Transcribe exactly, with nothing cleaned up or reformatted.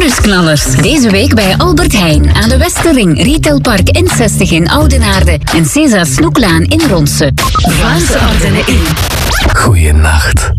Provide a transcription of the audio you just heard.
Nieuwsknallers. Deze week bij Albert Heijn aan de Westerring, Retailpark N zestig in Oudenaarde en César Snoeklaan in Ronse. Vlaamse Ardennen in. Goeienacht.